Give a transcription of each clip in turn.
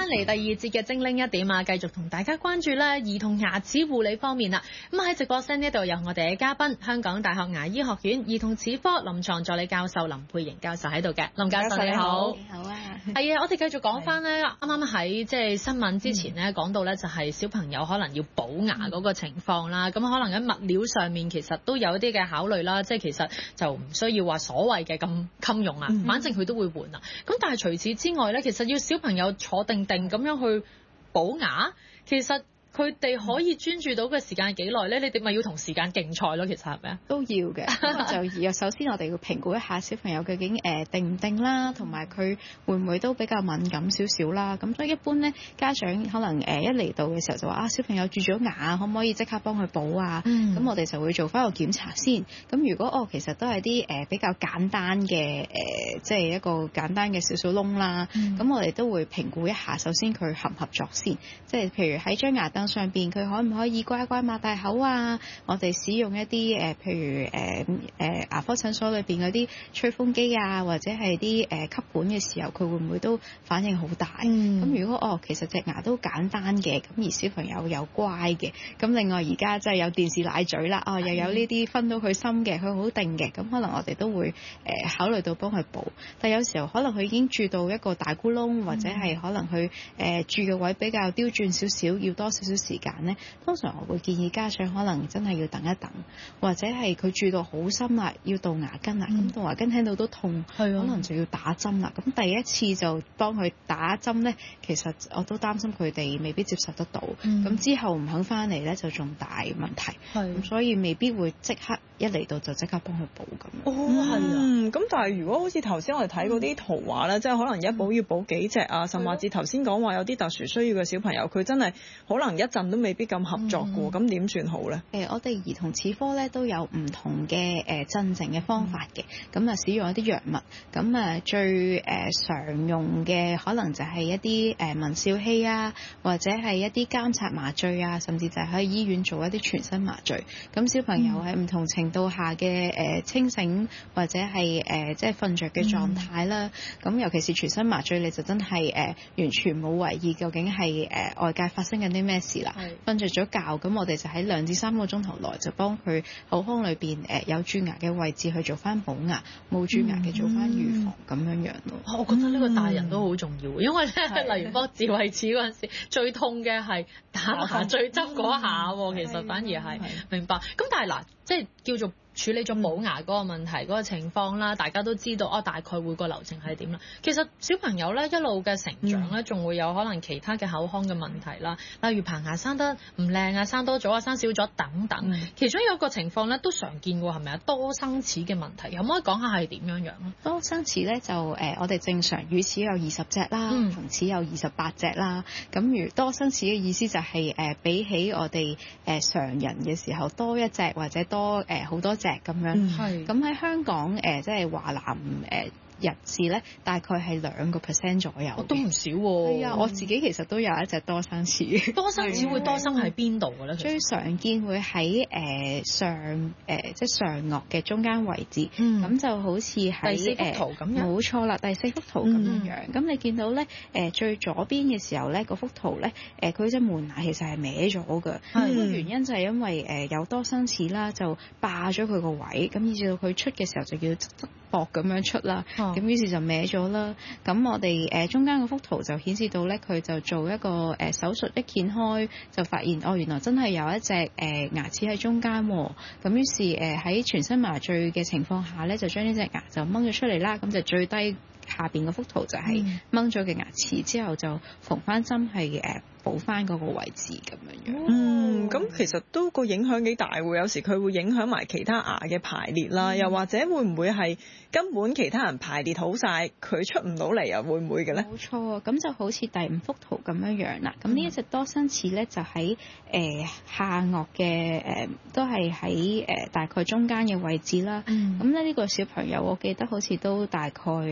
嚟第二節嘅精靈一點啊，繼續同大家關注咧兒童牙齒護理方面啦。咁喺直播室呢度有我哋嘅嘉賓，香港大學牙醫學院兒童齒科臨床助理教授林佩瑩教授喺度嘅。林教授你好。 你好啊。 係啊，我哋繼續講翻咧，啱啱喺即係新聞之前咧講到咧，就係小朋友可能要補牙嗰個情況啦。咁可能喺物料上面其實都有一啲嘅考慮啦，即係其實就唔需要話所謂嘅咁襟用啊，反正佢都會換啊。咁但係除此之外咧，其實要小朋友坐定定咁樣去補牙，其實佢哋可以專注到嘅時間幾耐咧？你哋咪要同時間競賽咯，其實係咪啊？ 都要嘅，就首先我哋要評估一下小朋友究竟定唔定啦，同埋佢會唔會都比較敏感少少啦。咁所以一般咧，家長可能一嚟到嘅時候就話啊，小朋友蛀咗牙，可唔可以即刻幫佢補啊？咁我哋就會做翻個檢查先。咁如果其實都係啲比較簡單嘅即係一個簡單嘅少少窿啦。咁我哋都會評估一下，首先佢合唔合作先。即係譬如喺張牙凳上邊，佢可唔可以乖乖擘大口啊？我哋使用一啲譬如牙科診所裏邊嗰啲吹風機啊，或者係啲吸管嘅時候，佢會唔會都反應好大？咁如果其實隻牙都簡單嘅，咁而小朋友又乖嘅，咁另外而家即係有電視奶嘴啦，又有呢啲分到佢心嘅，佢好定嘅，咁可能我哋都會考慮到幫佢補。但有時候可能佢已經蛀到一個大咕窿，或者係可能佢蛀嘅位比較刁鑽少少，要多少少時間呢，通常我會建議家長可能真係要等一等，或者係佢蛀到好深啦，要杜牙根啦，咁杜牙根聽到都痛，可能就要打針啦。咁第一次就幫佢打針呢，其實我都擔心佢哋未必接受得到，咁之後唔肯翻嚟呢，就仲大問題，咁所以未必會即刻一嚟到就即刻幫佢補咁。 係啊。咁但係如果好似頭先我哋睇嗰啲圖畫咧，即係可能一補要補幾隻啊，甚至頭先講話有啲特殊需要嘅小朋友，佢真係可能一陣都未必咁合作嘅喎，咁點算好咧？ 我哋兒童齒科咧都有唔同嘅鎮靜嘅方法嘅，咁使用一啲藥物，咁最常用嘅可能就係一啲聞笑器啊，或者係一啲監察麻醉啊，甚至就係喺醫院做一啲全身麻醉。咁小朋友喺唔同程度下嘅清醒或者係即係瞓着嘅狀態啦。咁尤其是全身麻醉，你就真係完全冇懷疑究竟係外界發生緊啲咩事啦。瞓着咗覺，咁我哋就喺2至3個鐘頭內就幫佢口腔裏邊有蛀牙嘅位置去做翻補牙，冇蛀牙嘅做翻預防咁樣樣咯。 我覺得呢個大人都好重要，因為咧例如幫智慧齒嗰陣時，最痛嘅係打麻醉針嗰下喎，其實反而係明白。咁但係嗱，即係叫做處理咗補牙嗰個問題嗰個情況啦，大家都知道大概會個流程係點啦。其實小朋友咧一路嘅成長咧，仲會有可能其他嘅口腔嘅問題啦，例如棚牙生得唔靚啊、生多咗啊、生少咗等等。其中有一個情況咧都常見過，係咪啊？多生齒嘅問題，可唔可以講下係點樣樣咧？ 多生齒咧就我哋正常乳齒有20隻啦，恆齒有28隻啦。咁如多生齒嘅意思就係比起我哋常人嘅時候多一隻或者多好多隻咁樣。咁喺香港即係華南人士咧，大概係2% 左右， 都唔少喎。 係啊，我自己其實都有一隻多生齒。 多生齒會多生喺邊度嘅咧？ 最常見會喺上即係上顎嘅中間位置，咁就好似喺第4幅圖咁樣。 冇錯啦，第4幅圖咁樣。咁你見到咧最左邊嘅時候咧，嗰幅圖咧佢隻門牙其實係歪咗嘅。個原因就係因為有多生齒啦，就霸咗佢個位，咁以至到佢出嘅時候就要薄咁樣出啦，咁於是就歪咗啦。咁我哋中間嗰幅圖就顯示到咧，佢就做一個手術，一掀開就發現原來真係有一隻牙齒喺中間喎。咁於是喺全身麻醉嘅情況下咧，就將呢隻牙就掹咗出嚟啦。咁就最低下邊嗰幅圖就係掹咗嘅牙齒之後就縫翻針係補翻嗰個位置咁樣樣。 咁其實都個影響幾大喎。有時佢會影響埋其他牙嘅排列啦，又或者會唔會係根本其他人排列好晒，佢出唔到嚟又會唔會嘅咧？ 冇錯，咁就好似第5幅圖咁樣樣啦。咁呢一隻多生齒咧就喺下顎嘅都係喺大概中間嘅位置啦。咁咧呢個小朋友我記得好似都大概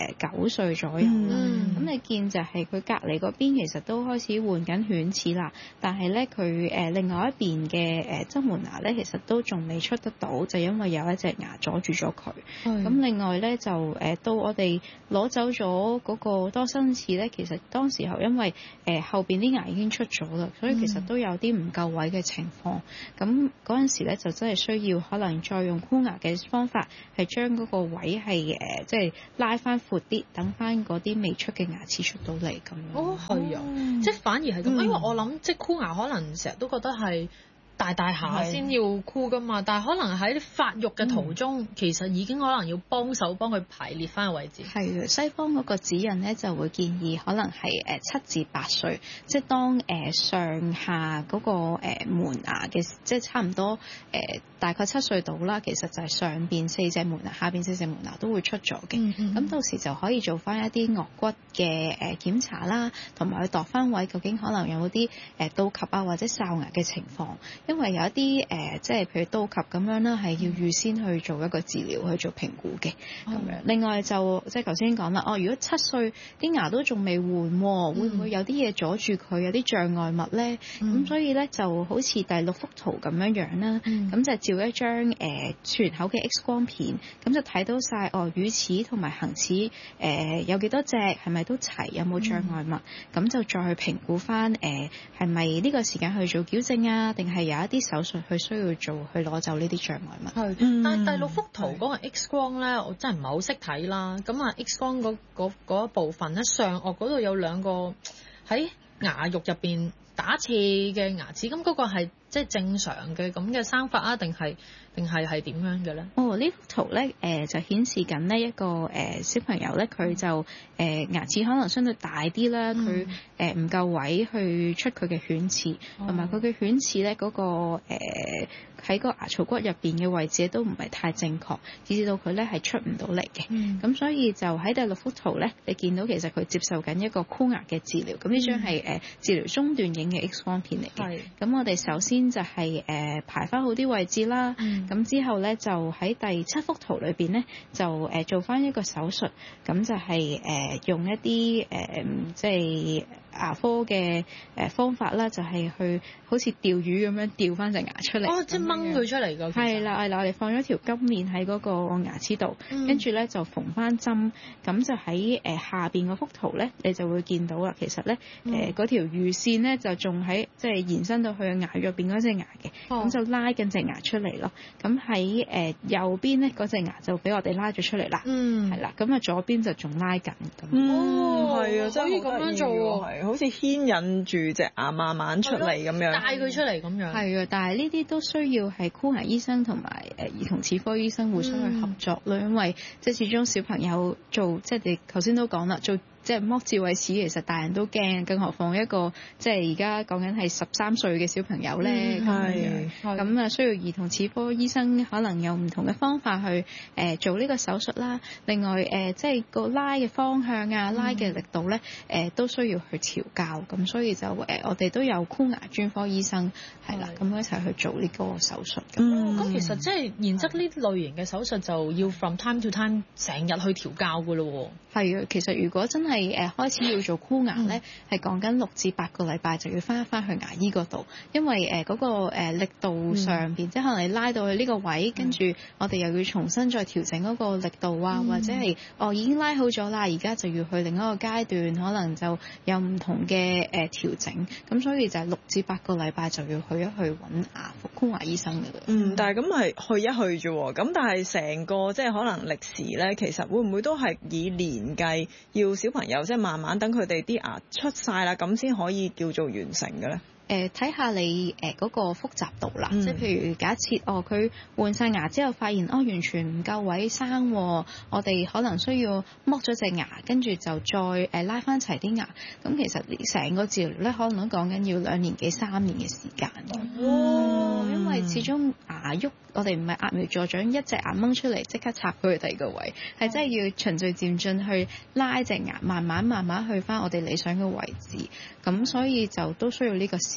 9歲左右啦。咁你見就係佢隔離嗰邊其實都開始換緊犬齒啦，但係咧佢另外一邊嘅側門牙咧，其實都仲未出得到，就因為有一隻牙阻住咗佢。咁另外咧就到我哋攞走咗嗰個多生齒咧，其實當時候因為後邊啲牙已經出咗啦，所以其實都有啲唔夠位嘅情況。咁嗰陣時咧就真係需要可能再用箍牙嘅方法，係將嗰個位係即係拉翻闊啲，等翻嗰啲未出嘅牙齒出到嚟咁樣。 哦，係啊，即係反而係咁，因為我諗即係箍牙可能成日都覺得係大下先要箍噶嘛，但係可能喺發育嘅途中，其實已經可能要幫手幫佢排列翻個位置。 係嘅，西方嗰個指引咧就會建議可能係7至8歲，即係當上下嗰個門牙嘅，即係差唔多大概7歲到啦。其實就係上邊4隻門牙，下邊4隻門牙都會出咗嘅。咁到時就可以做翻一啲顎骨嘅檢查啦，同埋去度翻位，究竟可能有冇啲倒及啊或者哨牙嘅情況。因為有一啲即係譬如倒及咁樣啦，係要預先去做一個治療去做評估嘅咁樣。另外就即係頭先講啦，如果7歲啲牙都仲未換，會唔會有啲嘢阻住佢，有啲障礙物咧？咁所以咧就好似第6幅圖咁樣啦，咁就照一張全口嘅 X 光片，咁就睇到晒乳齒同埋恆齒有幾多隻，係咪都齊，有冇障礙物？咁就再去評估翻係咪呢個時間去做矯正啊，定係有一啲手術佢需要做去攞走呢啲障礙物。 但係第6幅圖嗰個 X 光咧，我真係唔係好識睇啦。咁啊 X 光嗰一部分咧，上顎嗰度有2個喺牙肉入邊打斜嘅牙齒，咁嗰個係即係正常嘅咁嘅生法啊，定係點樣嘅咧？ 呢幅圖咧就顯示緊呢一個小朋友咧，佢就牙齒可能相對大啲啦，佢唔夠位去出佢嘅犬齒，同埋佢嘅犬齒咧嗰個喺個牙槽骨入邊嘅位置都唔係太正確，以至到佢咧係出唔到嚟嘅。咁所以就喺第6幅圖咧，你見到其實佢接受緊一個箍牙嘅治療。咁呢張係治療中段影嘅 X 光片嚟嘅。咁我哋首先就係排翻好啲位置啦。咁之後咧就喺第7幅圖裏邊咧就做翻一個手術，咁就係用一啲即係牙科嘅方法啦，就係去好似釣魚咁樣釣翻隻牙出嚟。 即係掹佢出嚟㗎。 係啦，我哋放咗條金鏈喺嗰個牙齒度，跟住咧就縫翻針，咁就喺下邊嗰幅圖咧，你就會見到啦。其實咧嗰條魚線咧就仲喺即係延伸到去牙入邊嗰隻牙嘅，咁就拉緊隻牙出嚟咯。咁喺右邊咧嗰隻牙就俾我哋拉咗出嚟啦。係啦，咁啊左邊就仲拉緊咁。 係啊， 可以咁樣做喎， 係好似牽引住隻牙慢慢出嚟咁樣， 帶佢出嚟咁樣。 係啊，但係呢啲都需要係箍牙醫生同埋兒童齒科醫生互相去合作咯，因為即係始終小朋友做即係你頭先都講啦，做即係剝智慧齒，其實大人都驚，更何況一個即係而家講緊係13歲嘅小朋友咧。咁啊，需要兒童齒科醫生可能有唔同嘅方法去做呢個手術啦。另外即係個拉嘅方向啊，拉嘅力度咧都需要去調校。咁所以就我哋都有箍牙專科醫生係啦，咁一齊去做呢個手術。 咁其實即係然則呢類型嘅手術就要 from time to time 成日去調校㗎咯喎。 係啊，其實如果真係開始要做箍牙咧，係講緊6至8個禮拜就要翻去牙醫嗰度，因為嗰個力度上邊，即係可能你拉到去呢個位，跟住我哋又要重新再調整嗰個力度啊，或者係已經拉好咗啦，而家就要去另一個階段，可能就有唔同嘅調整，咁所以就係6至8個禮拜就要去一去揾箍牙醫生㗎啦。 但係咁係去一去啫喎，咁但係成個即係可能歷時咧，其實會唔會都係以年計？要小朋友即係慢慢等佢哋啲牙出晒啦，咁先可以叫做完成嘅咧。 睇下你嗰個複雜度啦，即係譬如假設佢換晒牙之後發現完全唔夠位生，我哋可能需要剝咗隻牙，跟住就再拉翻齊啲牙。咁其實成個治療咧，可能都講緊要2年幾3年嘅時間。因為始終牙喐，我哋唔係揠苗助長，一隻牙掹出嚟即刻插佢去第二個位，係真係要循序漸進去拉隻牙，慢慢去翻我哋理想嘅位置。咁所以就都需要呢個時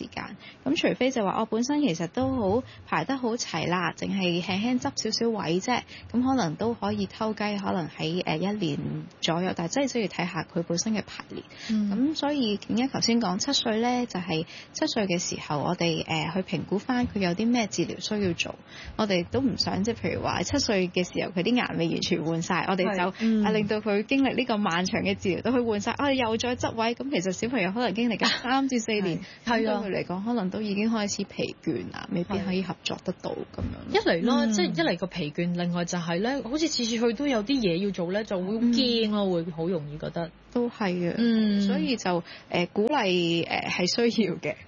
時間。咁除非就話我本身其實都好排得好齊啦，淨係輕輕執少少位啫，咁可能都可以偷雞，可能喺1年左右，但係真係需要睇下佢本身嘅排列。咁所以點解頭先講7歲咧，就係7歲嘅時候，我哋去評估翻佢有啲咩治療需要做。我哋都唔想即係譬如話7歲嘅時候佢啲牙未完全換晒，我哋就令到佢經歷呢個漫長嘅治療都去換晒，我哋又再執位，咁其實小朋友可能經歷緊3至4年，對佢嚟講可能都已經開始疲倦啦，未必可以合作得到咁樣。 一嚟咯，即係一嚟個疲倦，另外就係咧，好似次次去都有啲嘢要做咧，就會驚咯，會好容易覺得。 都係嘅，所以就鼓勵係需要嘅，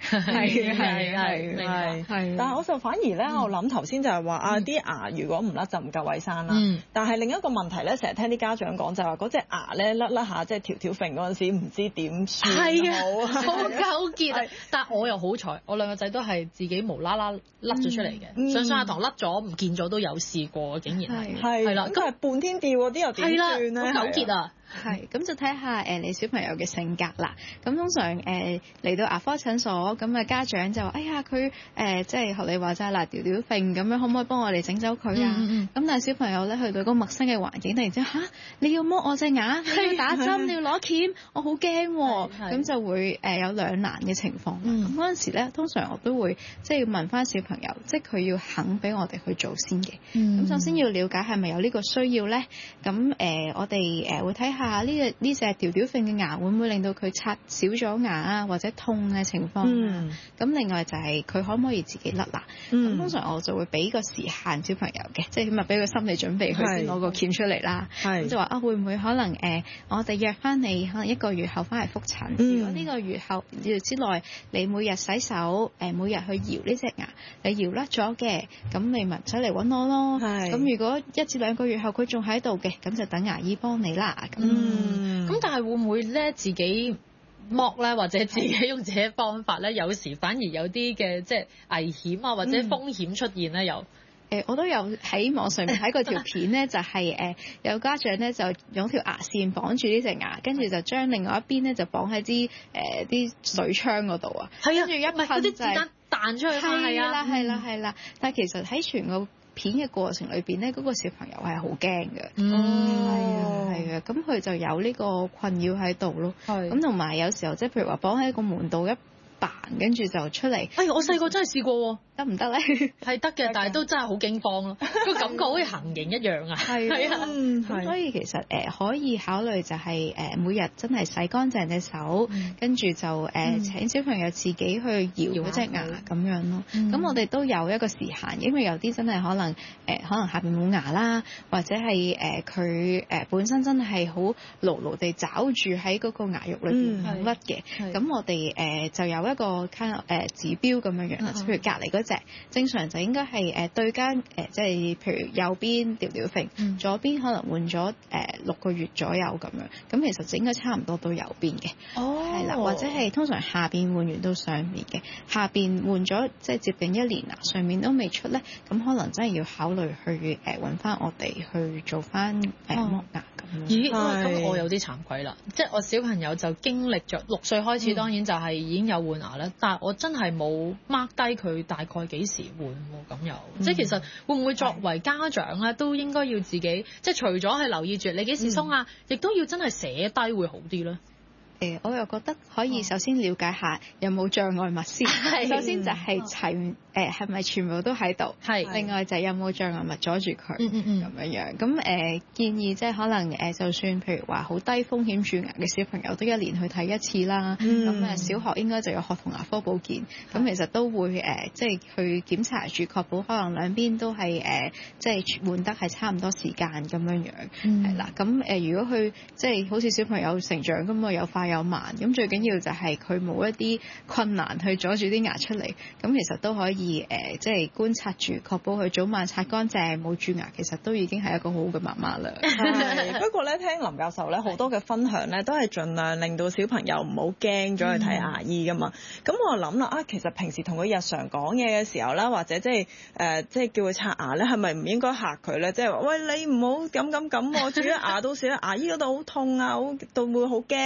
係。 但係我就反而咧，我諗頭先就係話啲牙如果唔甩就唔夠衞生啦。但係另一個問題咧，成日聽啲家長講就係話嗰隻牙咧甩下，即係條揈嗰陣時唔知點算好， 好糾結啊！但係我又好彩，我兩個仔都係自己無啦啦甩咗出嚟嘅，上下堂甩咗唔見咗都有試過，竟然係啦， 咁係半天吊嗰啲又點算咧？ 好糾結啊！ 係，咁就睇下你小朋友嘅性格啦。咁通常嚟到牙科診所，咁家長就話：哎呀，佢即係學你話齋啦，吊吊揈咁樣，可唔可以幫我哋整走佢啊？咁但係小朋友咧去到一個陌生嘅環境，突然之間你要剝我隻牙，你要打針，你要攞鉗，我好驚喎。咁就會有兩難嘅情況。咁嗰陣時咧，通常我都會即係要問翻小朋友，即係佢要肯俾我哋去做先嘅。咁首先要了解係咪有呢個需要咧？咁我哋會睇下呢隻吊吊揈嘅牙會唔會令到佢刷少咗牙啊，或者痛嘅情況。咁另外就係佢可唔可以自己甩牙？咁通常我就會俾個時限小朋友嘅，即係起碼俾個心理準備，佢先攞個鉗出嚟啦。咁就話會唔會可能我哋約翻你，可能1個月後翻嚟覆診。如果呢個月之內你每日洗手，每日去搖呢隻牙，你搖甩咗嘅，咁你咪唔使嚟揾我咯。咁如果1至2個月後佢仲喺度嘅，咁就等牙醫幫你啦。 咁但係會唔會咧自己剝咧，或者自己用自己方法咧，有時反而有啲嘅即係危險啊，或者風險出現咧又？ 我都有喺網上面睇過條片咧，就係有家長咧就用條牙線綁住呢隻牙，跟住就將另外一邊咧就綁喺啲水槍嗰度啊。係啊，跟住一噴啲子彈彈出去。係啦。但係其實喺全個片嘅過程裏邊咧，嗰個小朋友係好驚嘅。係啊，咁佢就有呢個困擾喺度咯。咁同埋有時候即係譬如話綁喺個門度一扮，跟住就出嚟。 我細個真係試過喎。 得唔得咧？ 係得嘅，但係都真係好驚慌咯，個感覺好似行刑一樣啊！係啊， 咁所以其實可以考慮就係每日真係洗乾淨隻手，跟住就請小朋友自己去搖嗰隻牙咁樣咯。咁我哋都有一個時限，因為有啲真係可能下邊冇牙啦，或者係佢本身真係好牢牢地抓住喺嗰個牙肉裏邊唔甩嘅。咁我哋就有一個指標咁樣樣，譬如隔離嗰隻正常就應該係對間即係譬如右邊吊吊揈，左邊可能換咗6個月左右咁樣，咁其實就應該差唔多到右邊嘅。係啦，或者係通常下邊換完到上面嘅，下邊換咗即係接近1年啦，上面都未出咧，咁可能真係要考慮去揾翻我哋去做翻剝牙咁。 咦？咁我有啲慚愧啦，即係我小朋友就經歷咗6歲開始，當然就係已經有換牙啦，但係我真係冇 mark 低佢大概幾時換喎？咁又即係其實會唔會作為家長咧，都應該要自己即係除咗係留意住你幾時鬆啊，亦都要真係寫低會好啲咧。 我又覺得可以首先了解下有冇障礙物先。首先就係係咪全部都喺度？另外就係有冇障礙物阻住佢咁樣。咁建議即係可能就算譬如話好低風險蛀牙嘅小朋友都1年去睇1次啦。咁小學應該就有學童牙科保健，咁其實都會即係去檢查住，確保可能兩邊都係即係換得係差唔多時間咁樣。係啦，咁如果佢即係好似小朋友成長咁啊，有快有慢，咁最緊要就係佢冇一啲困難去阻住啲牙出嚟，咁其實都可以即係觀察住，確保佢早晚刷乾淨冇蛀牙，其實都已經係一個好嘅媽媽啦。 不過咧，聽林教授咧好多嘅分享咧，都係盡量令到小朋友唔好驚咗去睇牙醫噶嘛。咁我諗啦，其實平時同佢日常講嘢嘅時候啦，或者即係叫佢刷牙咧，係咪唔應該嚇佢咧？即係話喂，你唔好咁，我蛀咗牙到時咧，牙醫嗰度好痛啊，到會好驚啊。咁其實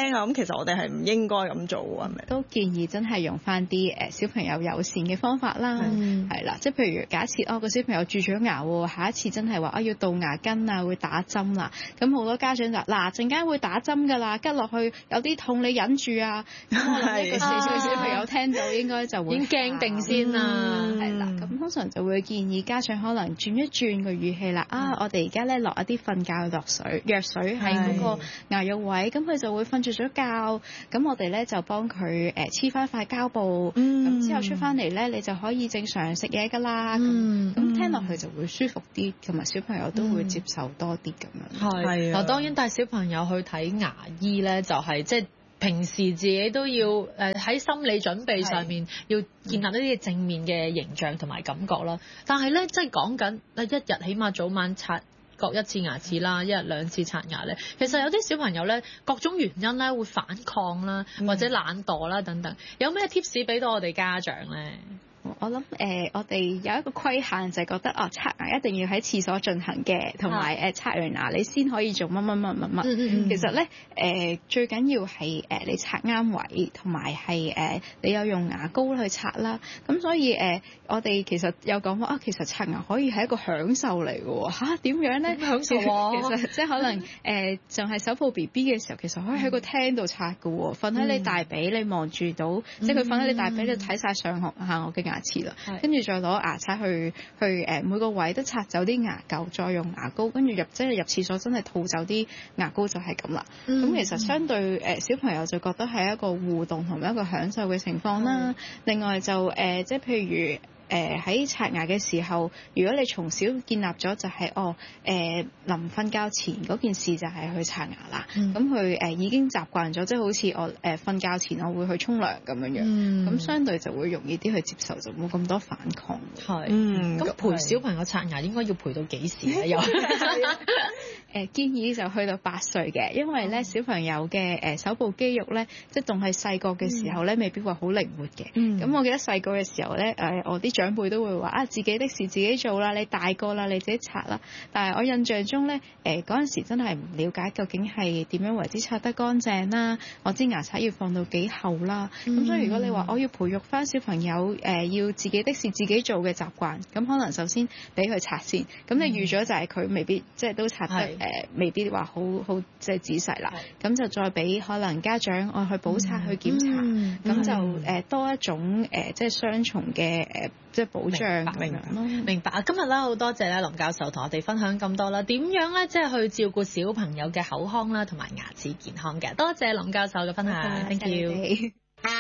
實我哋係唔應該咁做喎，係咪？ 都建議真係用翻啲小朋友友善嘅方法啦，係啦，即係譬如假設個小朋友蛀咗牙喎，下一次真係話要杜牙根啊，會打針啦，咁好多家長就嗱陣間會打針㗎啦，拮落去有啲痛你忍住啊，咁我諗一個4歲嘅小朋友聽到應該就會已經驚定先啦， 係啦，咁通常就會建議家長可能轉一轉個語氣啦，我哋而家咧落一啲瞓覺藥水喺嗰個牙肉位，咁佢就會瞓住咗覺，咁我哋咧就幫佢黐翻塊膠布，咁之後出翻嚟咧你就可以正常食嘢㗎啦，咁聽落去就會舒服啲，同埋小朋友都會接受多啲咁樣。 係啊，當然帶小朋友去睇牙醫咧，就係即係平時自己都要喺心理準備上面要建立一啲正面嘅形象同埋感覺啦。但係咧，即係講緊一日起碼早晚刷各一次牙齒啦，一日2次刷牙咧，其實有啲小朋友咧各種原因咧會反抗啦，或者懶惰啦等等，有咩 tips 俾到我哋家長咧？ 我諗我哋有一個規限就係覺得刷牙一定要喺廁所進行嘅，同埋刷完牙你先可以做乜乜乜乜乜。其實咧最緊要係你刷啱位，同埋係你有用牙膏去刷啦。咁所以我哋其實有講話其實刷牙可以係一個享受嚟嘅喎。點樣咧？ 享受啊！ 其實即係可能仲係手抱 BB 嘅時候，其實可以喺個廳度刷嘅喎。瞓喺你大髀，你望住到，即係佢瞓喺你大髀，你睇晒上下顎嘅牙齒啦，跟住再攞牙刷去每個位都刷走啲牙垢，再用牙膏，跟住入廁所真係吐走啲牙膏就係咁啦。咁其實相對小朋友就覺得係一個互動同埋一個享受嘅情況啦。另外就即係譬如喺刷牙嘅時候，如果你從小建立咗就係臨瞓覺前嗰件事就係去刷牙啦，咁佢已經習慣咗，即係好似我瞓覺前我會去沖涼咁樣樣，咁相對就會容易啲去接受，就冇咁多反抗。 咁陪小朋友刷牙應該要陪到幾時咧？又建議就去到8歲嘅，因為咧小朋友嘅手部肌肉咧，即係仲係細個嘅時候咧，未必話好靈活嘅。咁我記得細個嘅時候咧，我啲長輩都會話自己的事自己做啦，你大個啦你自己刷啦。但係我印象中咧，嗰陣時真係唔了解究竟係點樣為之刷得乾淨啦，我知牙刷要放到幾厚啦。咁所以如果你話我要培育翻小朋友要自己的事自己做嘅習慣，咁可能首先俾佢刷先，咁你預咗就係佢未必即係都刷得未必話好即係仔細啦。咁就再俾可能家長我去補刷去檢查，咁就多一種即係雙重嘅即係保障咁樣咯。 明白啊！今日咧好多謝咧林教授同我哋分享咁多啦，點樣咧即係去照顧小朋友嘅口腔啦，同埋牙齒健康嘅。多謝林教授嘅分享 ，thank you。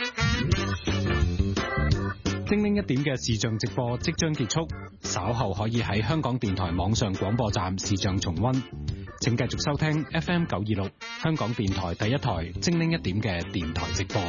精靈一點嘅視像直播即將結束，稍後可以喺香港電台網上廣播站視像重溫。請繼續收聽 FM 926香港電台第一台精靈一點嘅電台直播。